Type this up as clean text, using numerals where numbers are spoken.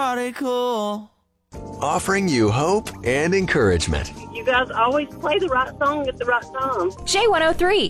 party cool. Offering you hope and encouragement. You guys always play the right song at the right time. J103.